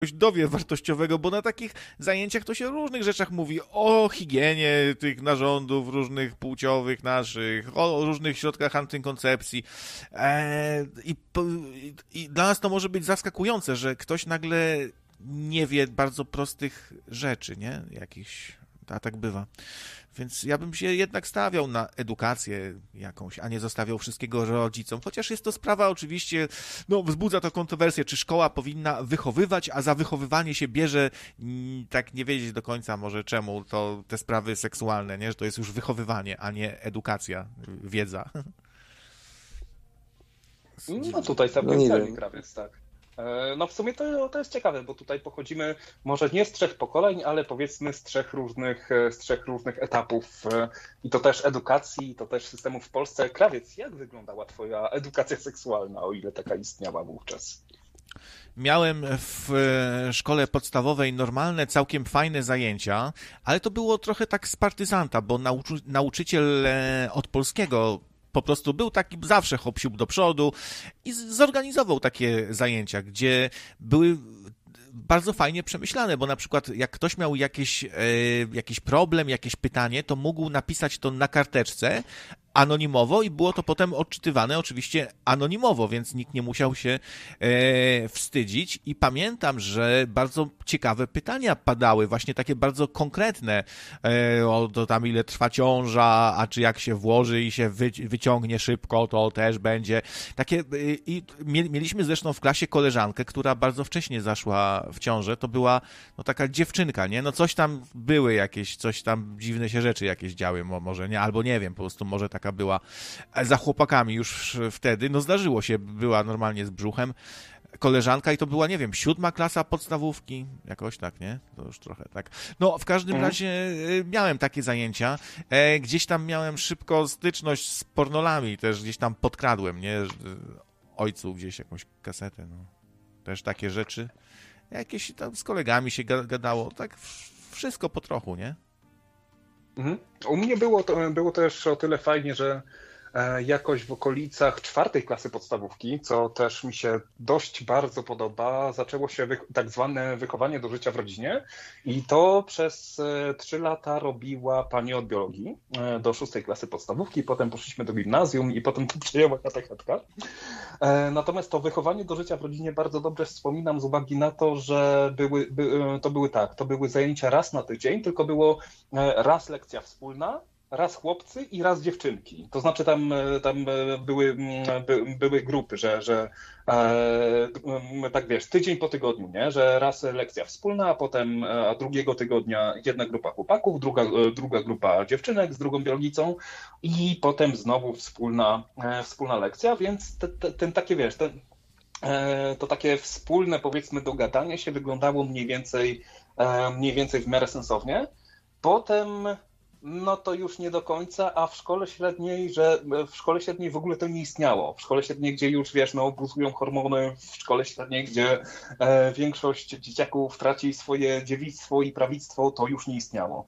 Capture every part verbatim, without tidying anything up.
dowie wartościowego, bo na takich zajęciach to się o różnych rzeczach mówi, o higienie tych narządów różnych płciowych naszych, o różnych środkach antykoncepcji eee, i, i, i dla nas to może być zaskakujące, że ktoś nagle nie wie bardzo prostych rzeczy, nie? Jakichś, a tak bywa. Więc ja bym się jednak stawiał na edukację jakąś, a nie zostawiał wszystkiego rodzicom. Chociaż jest to sprawa oczywiście, no wzbudza to kontrowersję, czy szkoła powinna wychowywać, a za wychowywanie się bierze, tak nie wiedzieć do końca może czemu, to te sprawy seksualne, nie? Że to jest już wychowywanie, a nie edukacja, wiedza. No tutaj całkiem celny krawiec, tak. No w sumie to, to jest ciekawe, bo tutaj pochodzimy może nie z trzech pokoleń, ale powiedzmy z trzech różnych, z trzech różnych etapów i to też edukacji, i to też systemów w Polsce. Krawiec, jak wyglądała twoja edukacja seksualna, o ile taka istniała wówczas? Miałem w szkole podstawowej normalne, całkiem fajne zajęcia, ale to było trochę tak z partyzanta, bo nauczy- nauczyciel od polskiego po prostu był taki zawsze hop-siup do przodu i zorganizował takie zajęcia, gdzie były bardzo fajnie przemyślane, bo na przykład jak ktoś miał jakieś, e, jakiś problem, jakieś pytanie, to mógł napisać to na karteczce anonimowo i było to potem odczytywane oczywiście anonimowo, więc nikt nie musiał się e, wstydzić i pamiętam, że bardzo ciekawe pytania padały, właśnie takie bardzo konkretne, e, o to tam ile trwa ciąża, a czy jak się włoży i się wy, wyciągnie szybko, to też będzie takie e, i mieliśmy zresztą w klasie koleżankę, która bardzo wcześnie zaszła w ciążę, to była no taka dziewczynka, nie, no coś tam były jakieś, coś tam dziwne się rzeczy jakieś działy, może nie, albo nie wiem, po prostu może tak taka była za chłopakami już wtedy, no zdarzyło się, była normalnie z brzuchem koleżanka i to była, nie wiem, siódma klasa podstawówki, jakoś tak, nie? To już trochę tak. No, w każdym mm. razie miałem takie zajęcia, e, gdzieś tam miałem szybko styczność z pornolami, też gdzieś tam podkradłem, nie? Ojcu gdzieś jakąś kasetę, no. Też takie rzeczy. Jakieś tam z kolegami się gadało, tak wszystko po trochu, nie? Mhm. U mnie było, to, było też o tyle fajnie, że jakoś w okolicach czwartej klasy podstawówki, co też mi się dość bardzo podoba, zaczęło się wy, tak zwane wychowanie do życia w rodzinie i to przez trzy lata robiła pani od biologii do szóstej klasy podstawówki, potem poszliśmy do gimnazjum i potem przejęła katechetka. Natomiast to wychowanie do życia w rodzinie bardzo dobrze wspominam z uwagi na to, że były, by, to były tak, to były zajęcia raz na tydzień, tylko było raz lekcja wspólna, raz chłopcy i raz dziewczynki. To znaczy tam, tam były, by, były grupy, że, że e, tak wiesz, tydzień po tygodniu, nie? Że raz lekcja wspólna, a potem a drugiego tygodnia jedna grupa chłopaków, druga, druga grupa dziewczynek z drugą biologicą i potem znowu wspólna, wspólna lekcja, więc te, te, ten takie, wiesz, ten, to takie wspólne, powiedzmy, dogadanie się wyglądało mniej więcej, mniej więcej w miarę sensownie. Potem no to już nie do końca, a w szkole średniej, że w szkole średniej w ogóle to nie istniało. W szkole średniej, gdzie już, wiesz, no obowiązują hormony, w szkole średniej, gdzie e, większość dzieciaków traci swoje dziewictwo i prawictwo, to już nie istniało.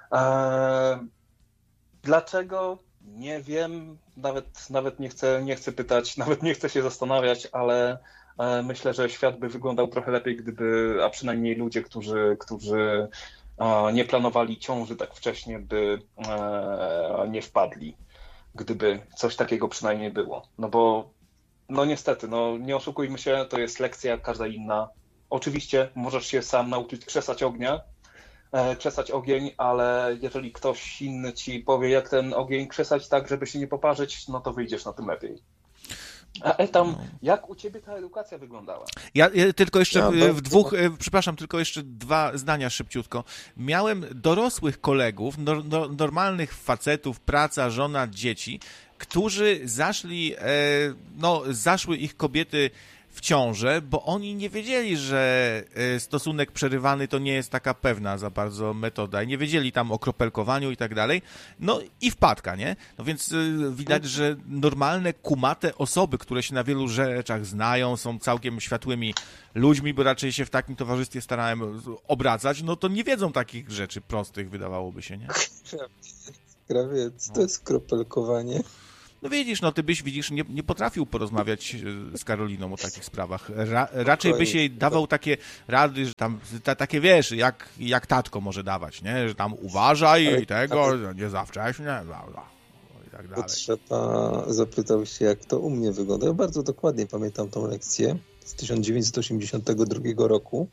E, dlaczego? Nie wiem, nawet, nawet nie chcę, nie chcę pytać, nawet nie chcę się zastanawiać, ale e, myślę, że świat by wyglądał trochę lepiej, gdyby, a przynajmniej ludzie, którzy, którzy nie planowali ciąży tak wcześnie, by nie wpadli, gdyby coś takiego przynajmniej było. No bo, no niestety, no nie oszukujmy się, to jest lekcja jak każda inna. Oczywiście możesz się sam nauczyć krzesać ognia, krzesać ogień, ale jeżeli ktoś inny ci powie, jak ten ogień krzesać tak, żeby się nie poparzyć, no to wyjdziesz na tym lepiej. A Etam, jak u ciebie ta edukacja wyglądała? Ja, ja tylko jeszcze ja, w dwóch, to... przepraszam, tylko jeszcze dwa zdania szybciutko. Miałem dorosłych kolegów, no, no, normalnych facetów, praca, żona, dzieci, którzy zaszli, no, zaszły ich kobiety w ciążę, bo oni nie wiedzieli, że stosunek przerywany to nie jest taka pewna za bardzo metoda i nie wiedzieli tam o kropelkowaniu i tak dalej. No i wpadka, nie? No więc widać, że normalne, kumate osoby, które się na wielu rzeczach znają, są całkiem światłymi ludźmi, bo raczej się w takim towarzystwie starałem obracać, no to nie wiedzą takich rzeczy prostych, wydawałoby się, nie? Krawiec, to jest kropelkowanie. No widzisz, no ty byś, widzisz, nie, nie potrafił porozmawiać z Karoliną o takich sprawach. Ra, raczej byś jej dawał takie rady, że tam, ta, takie wiesz, jak, jak tatko może dawać, nie? Że tam uważaj ale, i tego, ale... nie za wcześnie, bla, bla, i tak dalej. Trzeba zapytał się, jak to u mnie wygląda. Ja bardzo dokładnie pamiętam tą lekcję z tysiąc dziewięćset osiemdziesiątego drugiego roku.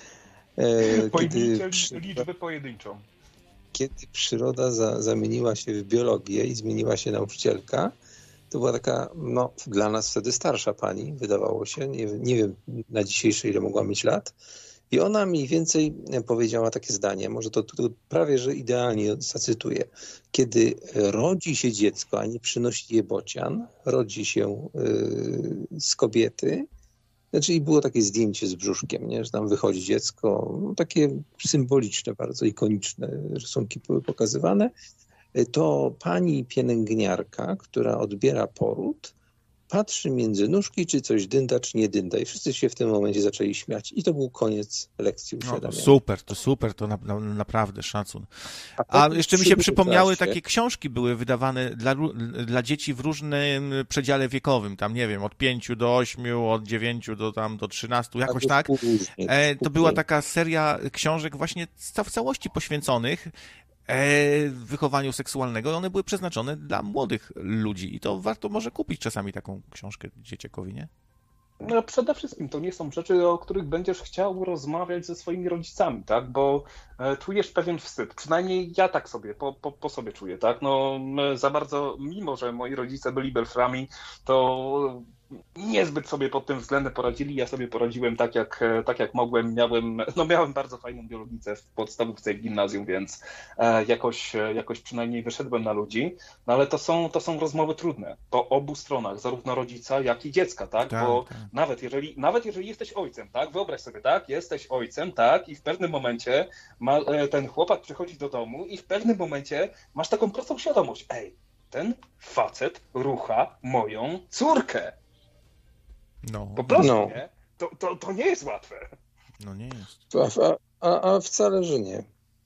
E, Pojmijcie liczbę pojedynczą. Kiedy przyroda za, zamieniła się w biologię i zmieniła się nauczycielka, to była taka, no dla nas wtedy starsza pani, wydawało się, nie, nie wiem na dzisiejsze ile mogła mieć lat. I ona mniej więcej powiedziała takie zdanie, może to, to prawie, że idealnie zacytuję. Kiedy rodzi się dziecko, a nie przynosi je bocian, rodzi się yy, z kobiety, znaczy i było takie zdjęcie z brzuszkiem, nie? Że tam wychodzi dziecko, no, takie symboliczne, bardzo ikoniczne rysunki były pokazywane, to pani pielęgniarka, która odbiera poród, patrzy między nóżki, czy coś dynda, czy nie dynda. I wszyscy się w tym momencie zaczęli śmiać. I to był koniec lekcji uświadamiania. No, super, to super, to na, na, naprawdę szacun. A, A jeszcze mi się przypomniały, takie książki były wydawane dla, dla dzieci w różnym przedziale wiekowym. Tam, nie wiem, od pięciu do ośmiu, od dziewięciu do tam do trzynastu, jakoś tak. E, to była taka seria książek właśnie w całości poświęconych wychowaniu seksualnego. One były przeznaczone dla młodych ludzi i to warto może kupić czasami taką książkę dzieciakowi, nie? No przede wszystkim to nie są rzeczy, o których będziesz chciał rozmawiać ze swoimi rodzicami, tak? Bo czujesz pewien wstyd. Przynajmniej ja tak sobie, po, po, po sobie czuję, tak? No za bardzo, mimo że moi rodzice byli belframi, to niezbyt sobie pod tym względem poradzili. Ja sobie poradziłem tak jak, tak jak mogłem. Miałem, no miałem bardzo fajną biologikę w podstawówce i w gimnazjum, więc jakoś, jakoś przynajmniej wyszedłem na ludzi. No ale to są, to są rozmowy trudne po obu stronach, zarówno rodzica, jak i dziecka, tak? tak Bo tak. Nawet, jeżeli, nawet jeżeli jesteś ojcem, tak? Wyobraź sobie, tak? Jesteś ojcem, tak? I w pewnym momencie ma, ten chłopak przychodzi do domu i w pewnym momencie masz taką prostą świadomość. Ej, ten facet rucha moją córkę. No. Po prostu, no. nie? To, to, to nie jest łatwe. No nie jest. A, a, a wcale, że nie.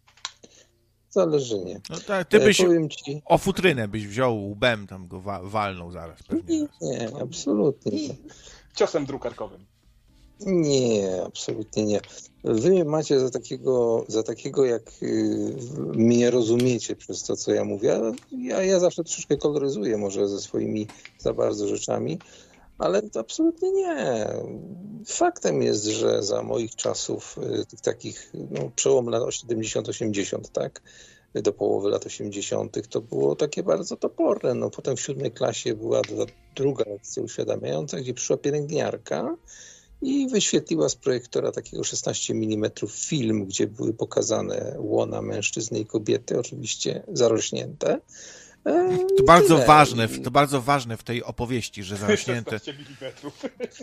Wcale, że nie. No tak, ty byś e, ci... o futrynę byś wziął łbem, tam go wa- walnął zaraz pewnie. Nie, nie, absolutnie nie. Ciosem drukarkowym. Nie, absolutnie nie. Wy mnie macie za takiego, za takiego jak y, mnie rozumiecie przez to, co ja mówię. Ja, ja zawsze troszeczkę koloryzuję może ze swoimi za bardzo rzeczami. Ale to absolutnie nie. Faktem jest, że za moich czasów, tych takich, no, przełom lat siedemdziesiąt osiemdziesiąt, tak, do połowy lat osiemdziesiątych, to było takie bardzo toporne. No, potem w siódmej klasie była druga lekcja uświadamiająca, gdzie przyszła pielęgniarka i wyświetliła z projektora takiego szesnaście milimetrów film, gdzie były pokazane łona mężczyzny i kobiety, oczywiście zarośnięte. To bardzo ważne, to bardzo ważne w tej opowieści, że zarośnięte. szesnaście milimetrów.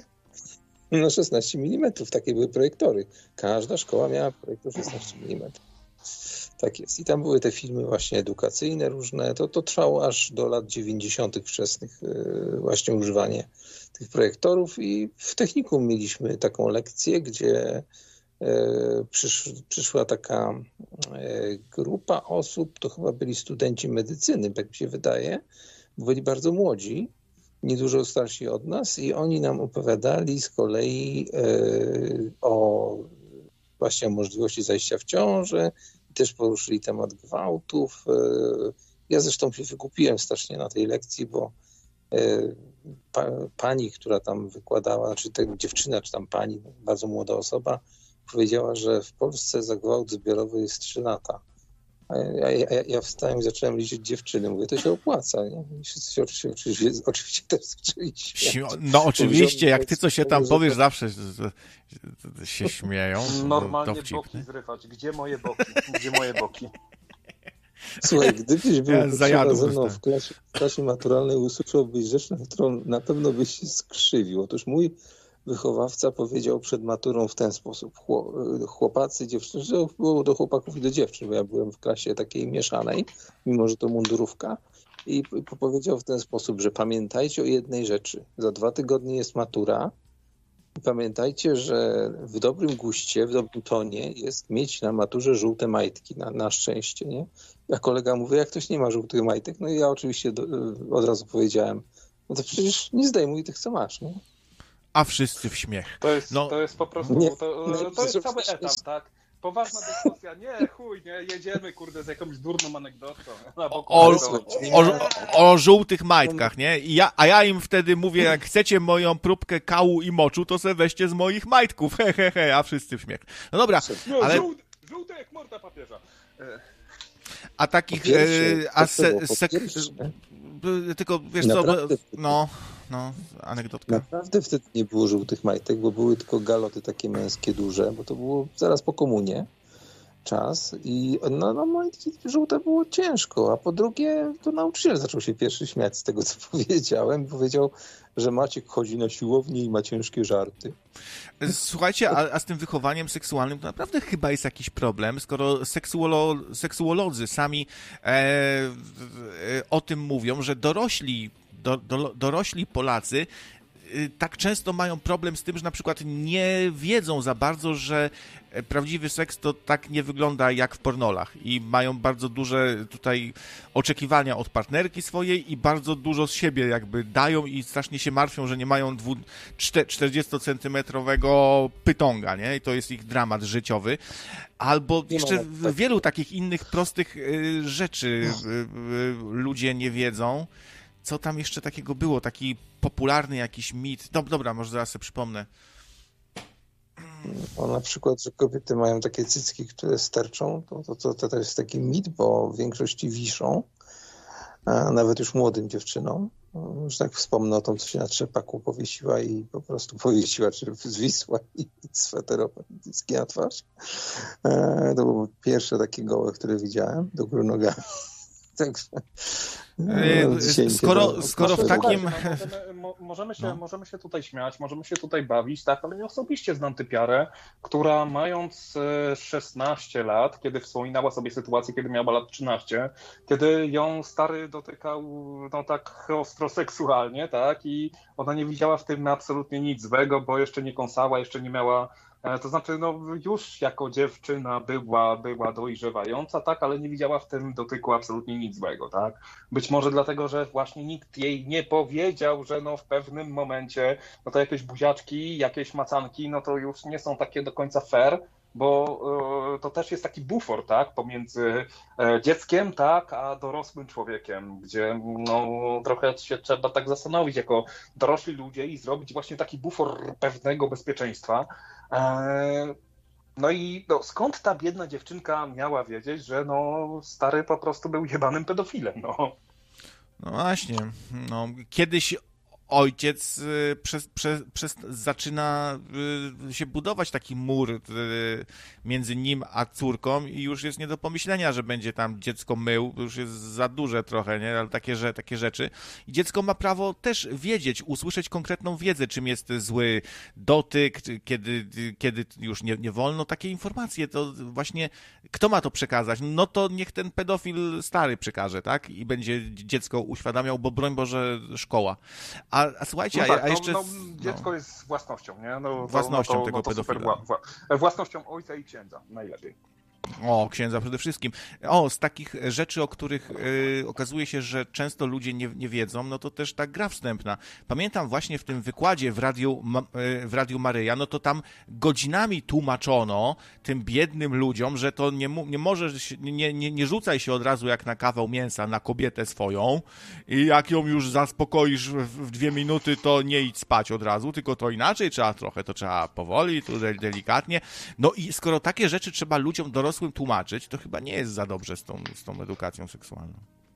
No szesnaście milimetrów, takie były projektory. Każda szkoła miała projektor szesnaście milimetrów. Tak jest. I tam były te filmy właśnie edukacyjne różne. To, to trwało aż do lat dziewięćdziesiątych wczesnych właśnie używanie tych projektorów i w technikum mieliśmy taką lekcję, gdzie Przysz, przyszła taka grupa osób, to chyba byli studenci medycyny, tak mi się wydaje, byli bardzo młodzi, niedużo starsi od nas i oni nam opowiadali z kolei o właśnie o możliwości zajścia w ciążę, też poruszyli temat gwałtów. Ja zresztą się wykupiłem strasznie na tej lekcji, bo pa, pani, która tam wykładała, czy ta dziewczyna, czy tam pani, bardzo młoda osoba, powiedziała, że w Polsce za gwałt zbiorowy jest trzy lata. A ja, ja, ja wstałem i zacząłem liczyć dziewczyny. Mówię, to się opłaca. Nie? I wszyscy się oczywiście, oczywiście, oczywiście też zaczęli śmiać. No oczywiście, jak ty co się tam powiesz, zawsze się śmieją. Normalnie boki zrywać. Gdzie moje boki? Gdzie moje boki? Słuchaj, gdybyś był ja ze mną w klasie, w klasie maturalnej, usłyszałbyś rzecz, na którą na pewno byś się skrzywił. Otóż mój wychowawca powiedział przed maturą w ten sposób. Chłopacy, dziewczyny, że było do chłopaków i do dziewczyn, bo ja byłem w klasie takiej mieszanej, mimo że to mundurówka. I powiedział w ten sposób, że pamiętajcie o jednej rzeczy. Za dwa tygodnie jest matura Pamiętajcie, że w dobrym guście, w dobrym tonie jest mieć na maturze żółte majtki, na, na szczęście, nie? Ja kolega mówi, jak ktoś nie ma żółtych majtek, no i ja oczywiście do, od razu powiedziałem, no to przecież nie zdejmuj tych, co masz, nie? A wszyscy w śmiech. To jest, no, to jest po prostu, nie, to, nie, to jest cały nie, etap, tak? Poważna dyskusja, nie, chuj, nie, jedziemy, kurde, z jakąś durną anegdotą. Na boku O, tego. o, o, o żółtych majtkach, nie? I ja, a ja im wtedy mówię, jak chcecie moją próbkę kału i moczu, to se weźcie z moich majtków, he, he, he, a wszyscy w śmiech. No dobra, No, ale... żółte, żółte jak morda papieża. A takich... Pierwszy, e, a se, było, se, pierwszy, tylko, wiesz co, bo, Naprawdę? no, no, anegdotka. Naprawdę wtedy nie było żółtych majtek, bo były tylko galoty takie męskie duże, bo to było zaraz po komunie czas i no, no majtki żółte było ciężko, a po drugie to nauczyciel zaczął się pierwszy śmiać z tego, co powiedziałem. Powiedział, że Maciek chodzi na siłownię i ma ciężkie żarty. Słuchajcie, a, a z tym wychowaniem seksualnym to naprawdę chyba jest jakiś problem, skoro seksuolo, seksuolodzy sami e, e, o tym mówią, że dorośli, do, do, dorośli Polacy tak często mają problem z tym, że na przykład nie wiedzą za bardzo, że prawdziwy seks to tak nie wygląda jak w pornolach i mają bardzo duże tutaj oczekiwania od partnerki swojej i bardzo dużo z siebie jakby dają i strasznie się martwią, że nie mają czterdziestocentymetrowego pytonga, nie? I to jest ich dramat życiowy. Albo jeszcze wielu takich innych prostych rzeczy ludzie nie wiedzą. Co tam jeszcze takiego było? Taki popularny jakiś mit. Dob- dobra, może zaraz sobie przypomnę. No, na przykład, że kobiety mają takie cycki, które sterczą, to, to, to, to jest taki mit, bo w większości wiszą, a nawet już młodym dziewczynom. Już tak wspomnę o tym, co się na trzepaku powiesiła i po prostu powiesiła, czy zwisła i sweterowe cycki na twarz. To było pierwsze takie gołe, które widziałem, do góry nogami. Także... No, skoro, skoro w takim... No, możemy, możemy, się, no. możemy się tutaj śmiać, możemy się tutaj bawić, tak, ale ja osobiście znam typiarę, która mając szesnaście lat, kiedy wspominała sobie sytuację, kiedy miała lat trzynaście, kiedy ją stary dotykał no tak ostro seksualnie, tak, i ona nie widziała w tym absolutnie nic złego, bo jeszcze nie kąsała, jeszcze nie miała. To znaczy, no już jako dziewczyna była, była dojrzewająca, tak, ale nie widziała w tym dotyku absolutnie nic złego, tak. Być może dlatego, że właśnie nikt jej nie powiedział, że no w pewnym momencie, no to jakieś buziaczki, jakieś macanki, no to już nie są takie do końca fair, bo y, to też jest taki bufor, tak, pomiędzy y, dzieckiem, tak, a dorosłym człowiekiem, gdzie no trochę się trzeba tak zastanowić jako dorośli ludzie i zrobić właśnie taki bufor pewnego bezpieczeństwa. No i no, skąd ta biedna dziewczynka miała wiedzieć, że no stary po prostu był jebanym pedofilem, no. No właśnie, no kiedyś ojciec y, przez, przez, przez, zaczyna y, się budować taki mur y, między nim a córką i już jest nie do pomyślenia, że będzie tam dziecko mył, już jest za duże trochę, nie? Ale takie, że, takie rzeczy. I dziecko ma prawo też wiedzieć, usłyszeć konkretną wiedzę, czym jest zły dotyk, kiedy, kiedy już nie, nie wolno. Takie informacje, to właśnie kto ma to przekazać? No to niech ten pedofil stary przekaże, tak? I będzie dziecko uświadamiał, bo broń Boże szkoła. A, a słuchajcie, no tak, a jeszcze... No, no, dziecko no. jest własnością, nie? No, własnością no to, tego no to pedofila. Wła, wła, własnością ojca i księdza, najlepiej. O, księdza przede wszystkim. O, z takich rzeczy, o których y, okazuje się, że często ludzie nie, nie wiedzą, no to też ta gra wstępna. Pamiętam właśnie w tym wykładzie w Radiu, w Radiu Maryja, no to tam godzinami tłumaczono tym biednym ludziom, że to nie, nie możesz, nie, nie, nie rzucaj się od razu jak na kawał mięsa na kobietę swoją i jak ją już zaspokoisz w, w dwie minuty, to nie idź spać od razu, tylko to inaczej trzeba trochę, to trzeba powoli, tu delikatnie. No i skoro takie rzeczy trzeba ludziom dorosłym tłumaczyć, to chyba nie jest za dobrze z tą, z tą edukacją seksualną.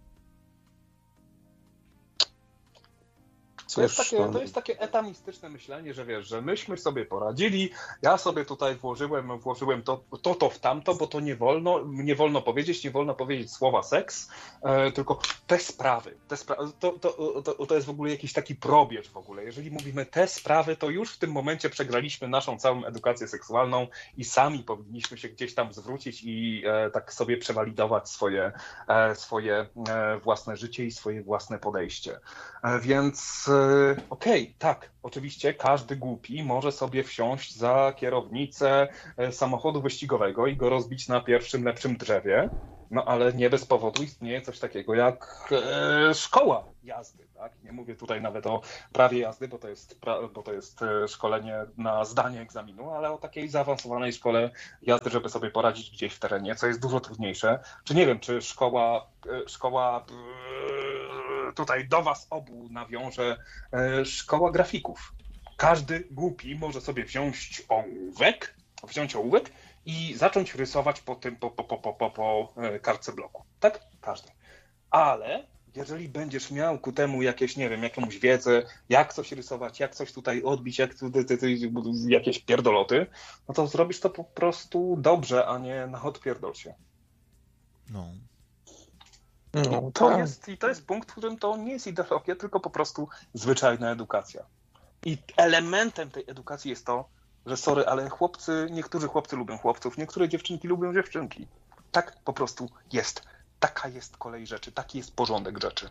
To jest, takie, to jest takie etamistyczne myślenie, że wiesz, że myśmy sobie poradzili, ja sobie tutaj włożyłem, włożyłem to, to, to w tamto, bo to nie wolno, nie wolno powiedzieć, nie wolno powiedzieć słowa seks, e, tylko te sprawy, te sprawy to, to, to, to jest w ogóle jakiś taki probierz w ogóle. Jeżeli mówimy te sprawy, to już w tym momencie przegraliśmy naszą całą edukację seksualną i sami powinniśmy się gdzieś tam zwrócić i e, tak sobie przewalidować swoje, e, swoje e, własne życie i swoje własne podejście. E, więc okej, okay, tak, oczywiście każdy głupi może sobie wsiąść za kierownicę samochodu wyścigowego i go rozbić na pierwszym lepszym drzewie, no ale nie bez powodu istnieje coś takiego jak e, szkoła jazdy, tak? Nie mówię tutaj nawet o prawie jazdy, bo to jest, pra, bo to jest szkolenie na zdanie egzaminu, ale o takiej zaawansowanej szkole jazdy, żeby sobie poradzić gdzieś w terenie, co jest dużo trudniejsze. Czy nie wiem, czy szkoła, szkoła tutaj do was obu nawiąże, szkoła grafików. Każdy głupi może sobie wziąć ołówek, wziąć ołówek i zacząć rysować po tym, po, po, po, po, po, po kartce bloku. Tak? Każdy. Ale jeżeli będziesz miał ku temu jakieś, nie wiem, jakąś wiedzę, jak coś rysować, jak coś tutaj odbić, jak ty, ty, ty, jakieś pierdoloty, no to zrobisz to po prostu dobrze, a nie na odpierdol się. No. No, to jest, i to jest punkt, w którym to nie jest ideologia, tylko po prostu zwyczajna edukacja. I elementem tej edukacji jest to, że sorry, ale chłopcy, niektórzy chłopcy lubią chłopców, niektóre dziewczynki lubią dziewczynki. Tak po prostu jest. Taka jest kolej rzeczy, taki jest porządek rzeczy.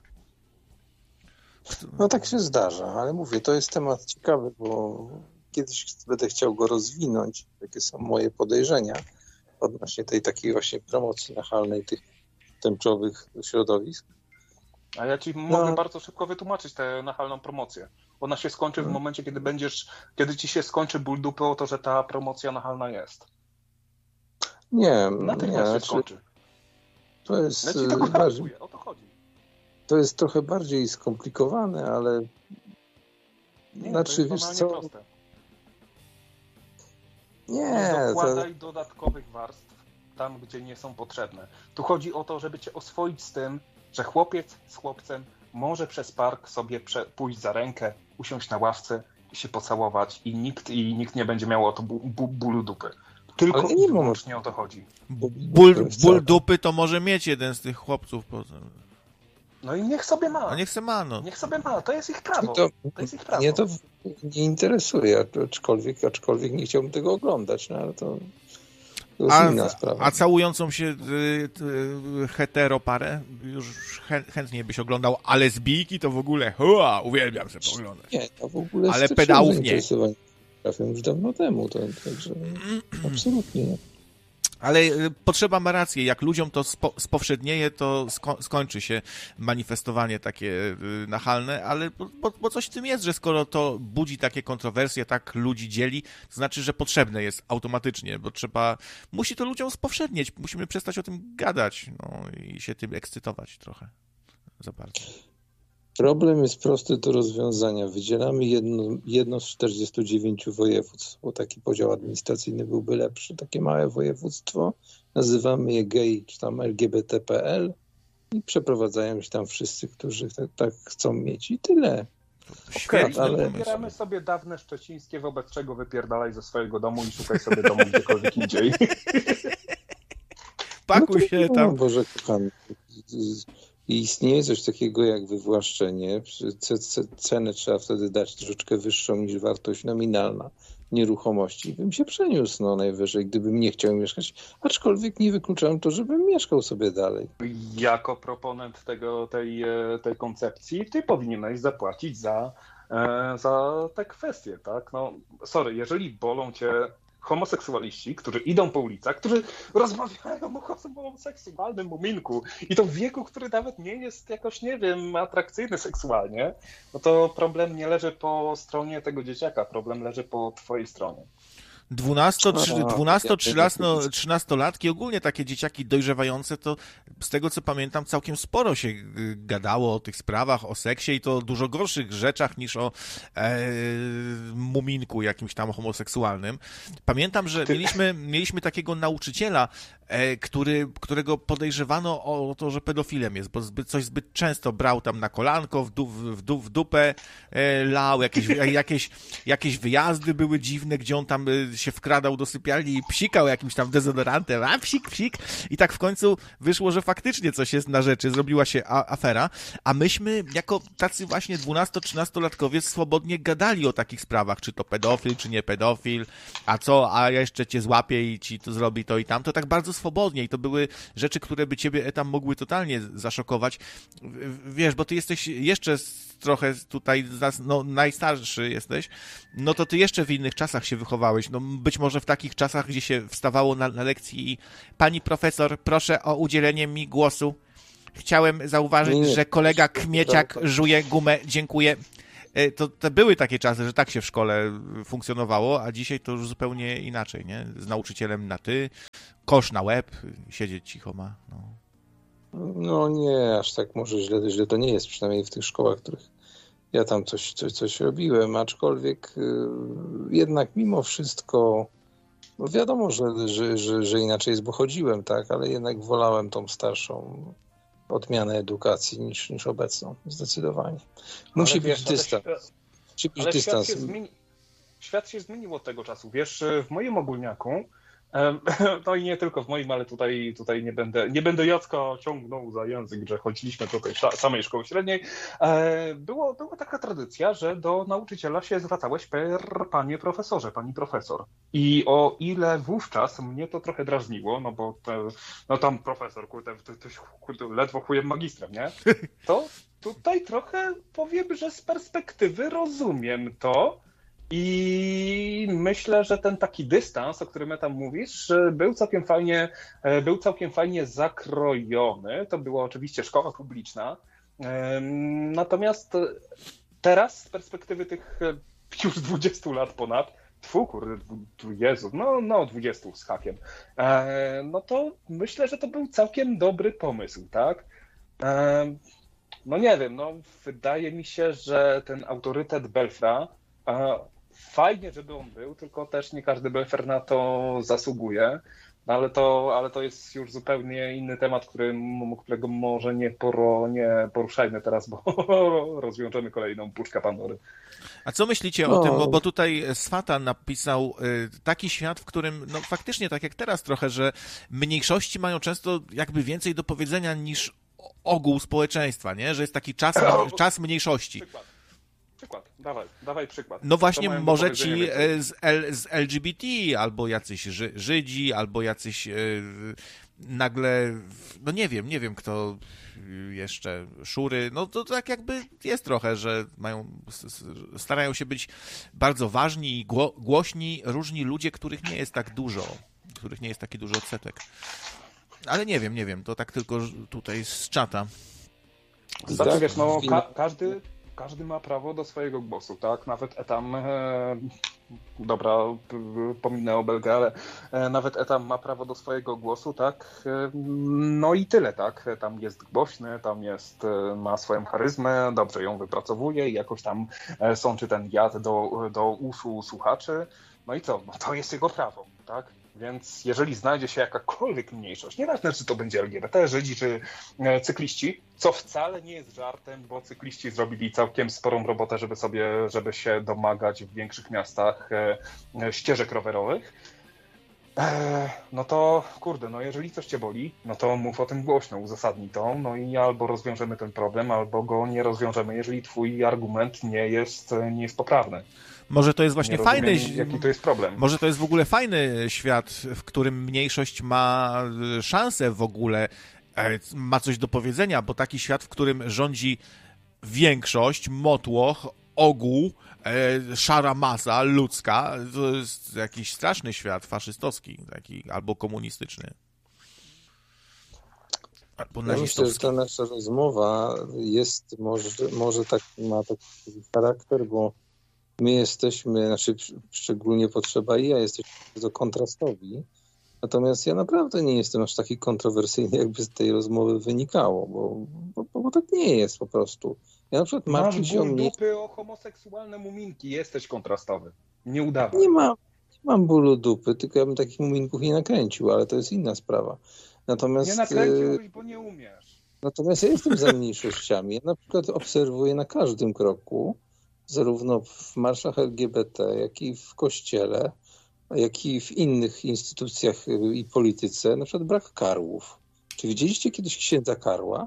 No tak się zdarza, ale mówię, to jest temat ciekawy, bo kiedyś będę chciał go rozwinąć. Jakie są moje podejrzenia odnośnie tej takiej właśnie promocji nachalnej tych tęczowych środowisk. A ja ci no. mogę bardzo szybko wytłumaczyć tę nachalną promocję. Ona się skończy w momencie, kiedy będziesz, kiedy ci się skończy ból dupy o to, że ta promocja nachalna jest. Nie, natychmiast nie, się skończy. To jest, ja ci to gwarantuję, o to chodzi. To jest trochę bardziej skomplikowane, ale nie, znaczy, to jest wiesz normalnie co? proste. Nie, nie dokładaj to... dodatkowych warstw tam, gdzie nie są potrzebne. Tu chodzi o to, żeby cię oswoić z tym, że chłopiec z chłopcem może przez park sobie prze- pójść za rękę, usiąść na ławce i się pocałować i nikt, i nikt nie będzie miał o to bu- bu- bólu dupy. Tylko i wyłącznie o to chodzi. Ból, ból dupy to może mieć jeden z tych chłopców potem. No i niech sobie ma. A niech se ma, no. Niech sobie ma, to jest ich prawo. To, to jest ich prawo. Mnie to nie interesuje, aczkolwiek, aczkolwiek nie chciałbym tego oglądać, no ale to, to jest a, inna sprawa. A całującą się y, y, hetero parę już chę, chętnie byś oglądał, ale lesbijki to w ogóle hua, uwielbiam sobie poglądać. Nie, to w ogóle ale pedałów nie. Trafię już dawno temu, to, także absolutnie nie. Ale potrzeba ma rację, jak ludziom to spo, spowszednieje, to sko- skończy się manifestowanie takie nachalne, ale bo, bo coś w tym jest, że skoro to budzi takie kontrowersje, tak ludzi dzieli, to znaczy, że potrzebne jest automatycznie, bo trzeba, musi to ludziom spowszednieć, musimy przestać o tym gadać, no i się tym ekscytować trochę za bardzo. Problem jest prosty do rozwiązania. Wydzielamy jedno, jedno z czterdziestu dziewięciu województw, bo taki podział administracyjny byłby lepszy. Takie małe województwo, nazywamy je gej czy tam L G B T kropka P L i przeprowadzają się tam wszyscy, którzy tak, tak chcą mieć i tyle. Okej, okay, ale wybieramy sobie dawne szczecińskie, wobec czego wypierdalaj ze swojego domu i szukaj sobie domu gdziekolwiek indziej. Pakuj no się no, tam. Boże kochany. I istnieje coś takiego jak wywłaszczenie. Cenę trzeba wtedy dać troszeczkę wyższą niż wartość nominalna nieruchomości. Bym się przeniósł no najwyżej, gdybym nie chciał mieszkać. Aczkolwiek nie wykluczam to, żebym mieszkał sobie dalej. Jako proponent tego, tej, tej koncepcji, ty powinieneś zapłacić za, za te kwestie, tak? No, sorry, jeżeli bolą cię homoseksualiści, którzy idą po ulicach, którzy rozmawiają o homoseksualnym muminku i to w wieku, który nawet nie jest jakoś, nie wiem, atrakcyjny seksualnie, no to problem nie leży po stronie tego dzieciaka, problem leży po twojej stronie. dwunasto-trzynastolatki, ogólnie takie dzieciaki dojrzewające, to z tego co pamiętam całkiem sporo się gadało o tych sprawach, o seksie i to dużo gorszych rzeczach niż o e, muminku jakimś tam homoseksualnym. Pamiętam, że mieliśmy, mieliśmy takiego nauczyciela, e, który, którego podejrzewano o to, że pedofilem jest, bo zbyt, coś zbyt często brał tam na kolanko, w, du, w, du, w dupę e, lał, jakieś, jakieś, jakieś wyjazdy były dziwne, gdzie on tam się wkradał do sypialni i psikał jakimś tam dezodorantem, a psik, psik. I tak w końcu wyszło, że faktycznie coś jest na rzeczy, zrobiła się a- afera, a myśmy jako tacy właśnie dwunasto-trzynastolatkowie swobodnie gadali o takich sprawach, czy to pedofil, czy nie pedofil, a co, a ja jeszcze cię złapię i ci to zrobi to i tamto, tak bardzo swobodnie i to były rzeczy, które by ciebie tam mogły totalnie zaszokować. Wiesz, bo ty jesteś jeszcze trochę tutaj, no najstarszy jesteś, no to ty jeszcze w innych czasach się wychowałeś. No być może w takich czasach, gdzie się wstawało na, na lekcji i pani profesor, proszę o udzielenie mi głosu. Chciałem zauważyć, nie, nie. że kolega Kmieciak żuje gumę. Dziękuję. To, to były takie czasy, że tak się w szkole funkcjonowało, a dzisiaj to już zupełnie inaczej, nie? Z nauczycielem na ty, kosz na łeb, siedzieć cicho ma. No, no nie, aż tak może źle, źle to nie jest, przynajmniej w tych szkołach, w których ja tam coś, coś, coś robiłem, aczkolwiek yy, jednak mimo wszystko, no wiadomo, że, że, że, że inaczej jest, bo chodziłem, tak, ale jednak wolałem tą starszą odmianę edukacji niż, niż obecną, zdecydowanie. Musi ale być wiesz, dystans. Ale, Musi być ale dystans. Świat się, zmieni... świat się zmienił od tego czasu. Wiesz, w moim ogólniaku, no i nie tylko w moim, ale tutaj, tutaj nie będę, nie będę Jacka ciągnął za język, że chodziliśmy do tej samej szkoły średniej. Było, była taka tradycja, że do nauczyciela się zwracałeś per panie profesorze, pani profesor. I o ile wówczas mnie to trochę drażniło, no bo te, no tam profesor, kurde, to, to, kurde, ledwo chujem magistrem, nie? To tutaj trochę powiem, że z perspektywy rozumiem to. I myślę, że ten taki dystans, o którym ja tam mówisz, był całkiem fajnie, był całkiem fajnie zakrojony. To była oczywiście szkoła publiczna. Natomiast teraz z perspektywy tych już dwudziestu lat ponad, tfu, kurde, Jezu, no, no dwudziestu z hakiem, no to myślę, że to był całkiem dobry pomysł, tak? No nie wiem, no wydaje mi się, że ten autorytet Belfra, fajnie, żeby on był, tylko też nie każdy Belfer na to zasługuje, no ale to, ale to jest już zupełnie inny temat, który, którego może nie, poro, nie poruszajmy teraz, bo rozwiążemy kolejną puszkę Pandory. A co myślicie o no. tym, bo, bo tutaj Swata napisał y, taki świat, w którym no faktycznie tak jak teraz trochę, że mniejszości mają często jakby więcej do powiedzenia niż ogół społeczeństwa, nie? Że jest taki czas, czas mniejszości. Przykład. Przykład, dawaj, dawaj przykład. No właśnie, może ci z, L, z L G B T, albo jacyś Ży, Żydzi, albo jacyś yy, nagle, no nie wiem, nie wiem kto jeszcze, Szury, no to tak jakby jest trochę, że mają, starają się być bardzo ważni i gło, głośni różni ludzie, których nie jest tak dużo, których nie jest taki duży odsetek. Ale nie wiem, nie wiem, to tak tylko tutaj z czata. Znaczy, wiesz, no ka- każdy... Każdy ma prawo do swojego głosu, tak? Nawet etam, e, dobra, pominę obelgę, ale e, nawet etam ma prawo do swojego głosu, tak? E, no i tyle, tak? Tam jest głośny, tam jest, e, ma swoją charyzmę, dobrze ją wypracowuje i jakoś tam e, sączy ten jad do, do uszu słuchaczy. No i co? No to jest jego prawo, tak? Więc jeżeli znajdzie się jakakolwiek mniejszość, nieważne czy to będzie L G B T, Żydzi czy cykliści, co wcale nie jest żartem, bo cykliści zrobili całkiem sporą robotę, żeby sobie, żeby się domagać w większych miastach ścieżek rowerowych, no to kurde, no jeżeli coś cię boli, no to mów o tym głośno, uzasadnij to, no i albo rozwiążemy ten problem, albo go nie rozwiążemy, jeżeli twój argument nie jest, nie jest poprawny. Może to jest właśnie nie fajny... Rozumiem, jaki to jest problem. Może to jest w ogóle fajny świat, w którym mniejszość ma szansę w ogóle, ma coś do powiedzenia, bo taki świat, w którym rządzi większość, motłoch, ogół, e, szara masa ludzka, to jest jakiś straszny świat faszystowski, taki, albo komunistyczny. Albo ja myślę, że ta nasza rozmowa jest, może, może tak, ma taki charakter, bo my jesteśmy, znaczy szczególnie potrzeba i ja jesteśmy bardzo kontrastowi, natomiast ja naprawdę nie jestem aż taki kontrowersyjny, jakby z tej rozmowy wynikało, bo, bo, bo tak nie jest po prostu. Ja na przykład martwię się o mnie... dupy o homoseksualne muminki, jesteś kontrastowy. Nie udawaj. Nie mam, nie mam bólu dupy, tylko ja bym takich muminków nie nakręcił, ale to jest inna sprawa. Natomiast... Nie nakręciłeś, bo nie umiesz. Natomiast ja jestem za mniejszościami. Ja na przykład obserwuję na każdym kroku, zarówno w marszach L G B T, jak i w kościele, jak i w innych instytucjach i polityce, na przykład brak karłów. Czy widzieliście kiedyś księdza Karła?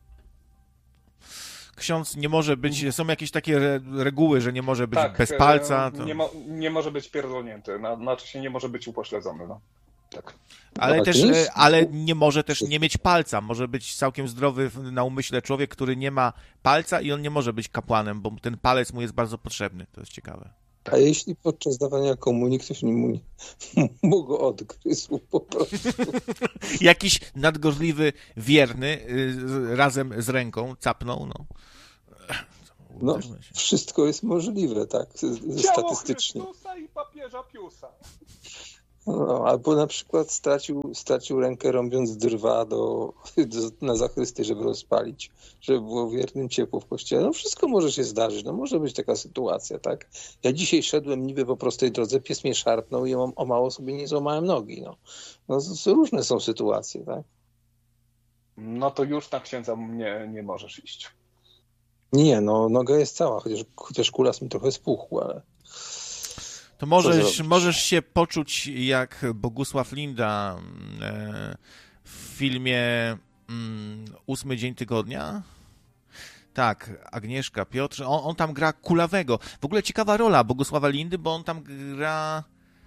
Ksiądz nie może być, są jakieś takie re, reguły, że nie może być tak, bez palca. To... Nie, mo, nie może być pierdolnięty, znaczy się nie może być upośledzony. No. Tak. Ale No, też, jest... ale nie może też nie mieć palca. Może być całkiem zdrowy na umyśle człowiek, który nie ma palca i on nie może być kapłanem, bo ten palec mu jest bardzo potrzebny. To jest ciekawe. A jeśli podczas dawania komunii ktoś mu, nie, mu go odgryzł po prostu? Jakiś nadgorliwy wierny y, razem z ręką capnął, no. No, wszystko jest możliwe, tak, statystycznie. Ciało Chrystusa i papieża Piusa. No, albo na przykład stracił, stracił rękę rąbiąc drwa do, do, na zachrysty, żeby rozpalić, żeby było wiernym ciepło w kościele. No wszystko może się zdarzyć, no może być taka sytuacja, tak? Ja dzisiaj szedłem niby po prostej drodze, pies mnie szarpnął i o, o mało sobie nie złamałem nogi, no. No różne są sytuacje, tak? No to już na księdza nie, nie możesz iść. Nie, no noga jest cała, chociaż, chociaż kulas mi trochę spuchł, ale... To możesz, możesz się poczuć jak Bogusław Linda e, w filmie mm, Ósmy dzień tygodnia. Tak, Agnieszka, Piotr, on, on tam gra kulawego. W ogóle ciekawa rola Bogusława Lindy, bo on tam gra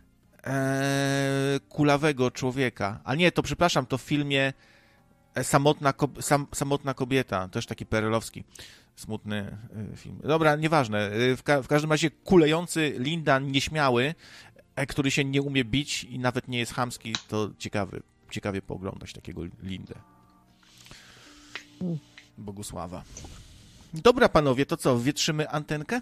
e, kulawego człowieka. A nie, to przepraszam, to w filmie Samotna, sam, Samotna kobieta, też taki perelowski. Smutny film. Dobra, nieważne. W, ka- w każdym razie kulejący Linda nieśmiały, który się nie umie bić i nawet nie jest chamski, to ciekawy, ciekawie pooglądać takiego Lindę. Bogusława. Dobra, panowie, to co, wietrzymy antenkę?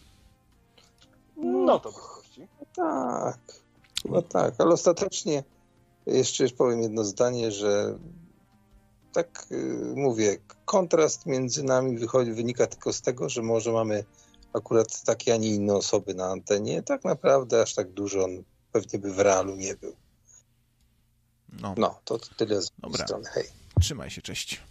No to wychodzi. Tak, chyba tak, ale ostatecznie jeszcze powiem jedno zdanie, że tak yy, mówię, kontrast między nami wychodzi, wynika tylko z tego, że może mamy akurat takie, a nie inne osoby na antenie. Tak naprawdę aż tak dużo on pewnie by w realu nie był. No, no to tyle z mojej strony. Hej. Trzymaj się, cześć.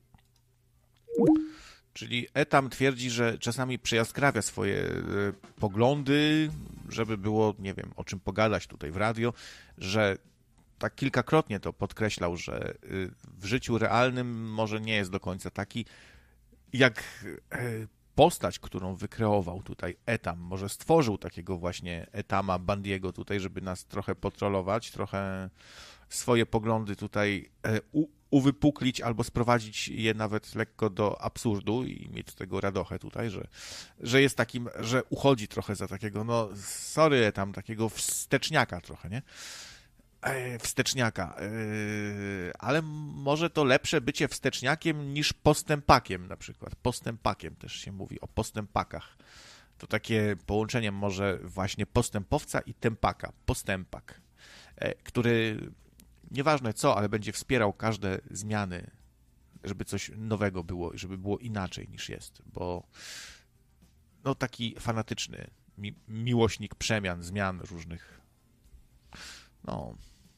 Czyli Etam twierdzi, że czasami przejaskrawia swoje y, poglądy, żeby było, nie wiem, o czym pogadać tutaj w radio, że tak kilkakrotnie to podkreślał, że w życiu realnym może nie jest do końca taki, jak postać, którą wykreował tutaj Etam. Może stworzył takiego właśnie Etama Bandiego tutaj, żeby nas trochę potrolować, trochę swoje poglądy tutaj u, uwypuklić albo sprowadzić je nawet lekko do absurdu i mieć z tego radochę tutaj, że, że jest takim, że uchodzi trochę za takiego, no sorry Etam, takiego wsteczniaka trochę, nie? Wsteczniaka, ale może to lepsze bycie wsteczniakiem niż postępakiem na przykład. Postępakiem też się mówi, o postępakach. To takie połączenie może właśnie postępowca i tempaka, postępak, który nieważne co, ale będzie wspierał każde zmiany, żeby coś nowego było, żeby było inaczej niż jest, bo no taki fanatyczny mi- miłośnik przemian, zmian różnych. No.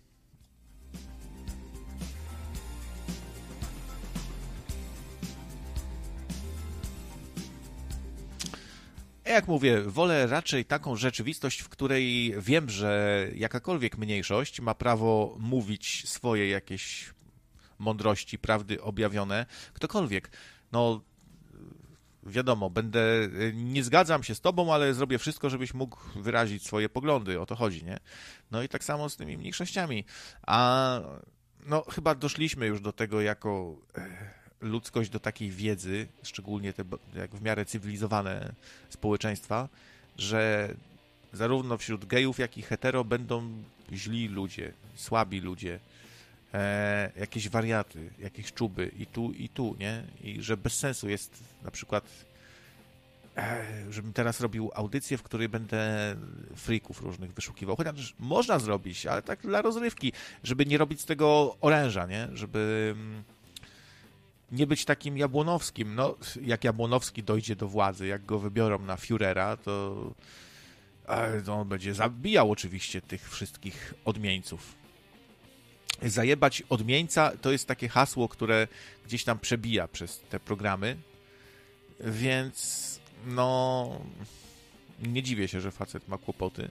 Jak mówię, wolę raczej taką rzeczywistość, w której wiem, że jakakolwiek mniejszość ma prawo mówić swoje jakieś mądrości, prawdy objawione, ktokolwiek. No, wiadomo, będę, nie zgadzam się z tobą, ale zrobię wszystko, żebyś mógł wyrazić swoje poglądy, o to chodzi, nie? No i tak samo z tymi mniejszościami. A no, chyba doszliśmy już do tego jako ludzkość, do takiej wiedzy, szczególnie te jak w miarę cywilizowane społeczeństwa, że zarówno wśród gejów, jak i hetero będą źli ludzie, słabi ludzie, e, jakieś wariaty, jakieś czuby i tu, i tu, nie? I że bez sensu jest na przykład, e, żebym teraz robił audycję, w której będę freaków różnych wyszukiwał. Chociaż można zrobić, ale tak dla rozrywki, żeby nie robić z tego oręża, nie? Żeby nie być takim Jabłonowskim. No, jak Jabłonowski dojdzie do władzy, jak go wybiorą na Führera, to, to on będzie zabijał oczywiście tych wszystkich odmieńców. Zajebać odmieńca to jest takie hasło, które gdzieś tam przebija przez te programy, więc no nie dziwię się, że facet ma kłopoty.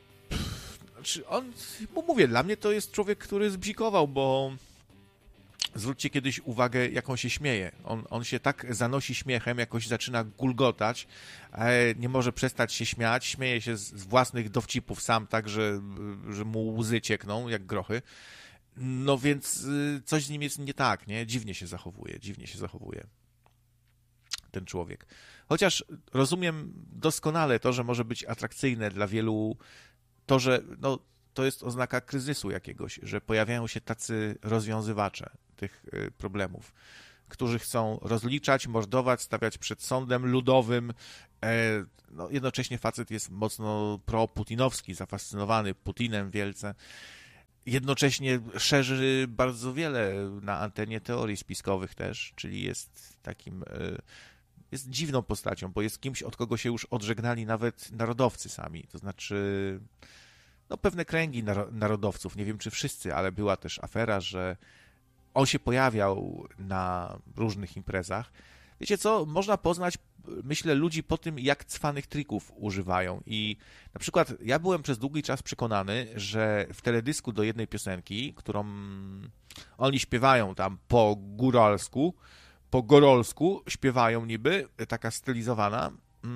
Znaczy on, mówię, dla mnie to jest człowiek, który zbzikował, bo zwróćcie kiedyś uwagę, jak on się śmieje. On, on się tak zanosi śmiechem, jakoś zaczyna gulgotać, nie może przestać się śmiać, śmieje się z, z własnych dowcipów sam tak, że, że mu łzy ciekną, jak grochy. No więc coś z nim jest nie tak, nie? Dziwnie się zachowuje, dziwnie się zachowuje ten człowiek. Chociaż rozumiem doskonale to, że może być atrakcyjne dla wielu, to, że no, to jest oznaka kryzysu jakiegoś, że pojawiają się tacy rozwiązywacze tych problemów, którzy chcą rozliczać, mordować, stawiać przed sądem ludowym. No, jednocześnie facet jest mocno pro-putinowski, zafascynowany Putinem wielce. Jednocześnie szerzy bardzo wiele na antenie teorii spiskowych też, czyli jest takim, jest dziwną postacią, bo jest kimś, od kogo się już odżegnali nawet narodowcy sami, to znaczy no pewne kręgi narodowców, nie wiem czy wszyscy, ale była też afera, że on się pojawiał na różnych imprezach. Wiecie co, można poznać, myślę, ludzi po tym, jak cwanych trików używają i na przykład ja byłem przez długi czas przekonany, że w teledysku do jednej piosenki, którą oni śpiewają tam po góralsku, po gorolsku śpiewają niby, taka stylizowana,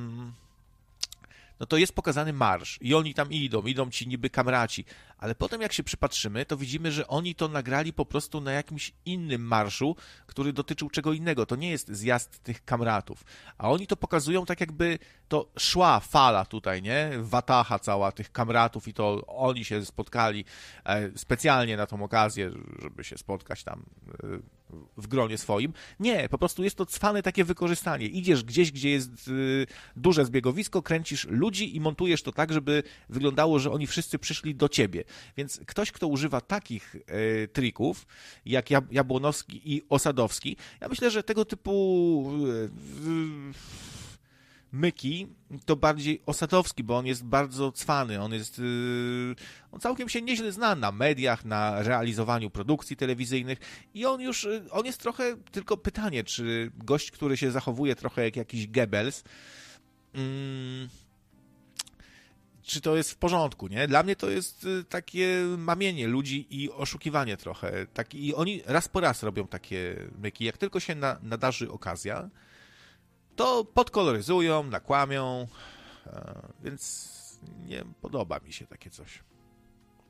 no to jest pokazany marsz i oni tam idą, idą ci niby kamraci, ale potem jak się przypatrzymy, to widzimy, że oni to nagrali po prostu na jakimś innym marszu, który dotyczył czego innego. To nie jest zjazd tych kamratów, a oni to pokazują tak jakby to szła fala tutaj, nie? Wataha cała tych kamratów i to oni się spotkali specjalnie na tą okazję, żeby się spotkać tam w gronie swoim. Nie, po prostu jest to cwane takie wykorzystanie. Idziesz gdzieś, gdzie jest y, duże zbiegowisko, kręcisz ludzi i montujesz to tak, żeby wyglądało, że oni wszyscy przyszli do ciebie. Więc ktoś, kto używa takich y, trików, jak Jab- Jabłonowski i Osadowski, ja myślę, że tego typu y, y, myki to bardziej Osadowski, bo on jest bardzo cwany, on jest yy, on całkiem się nieźle zna na mediach, na realizowaniu produkcji telewizyjnych i on już, on jest trochę, tylko pytanie, czy gość, który się zachowuje trochę jak jakiś Goebbels, yy, czy to jest w porządku, nie? Dla mnie to jest takie mamienie ludzi i oszukiwanie trochę. Tak, i oni raz po raz robią takie myki, jak tylko się na, nadarzy okazja, to podkoloryzują, nakłamią, więc nie podoba mi się takie coś.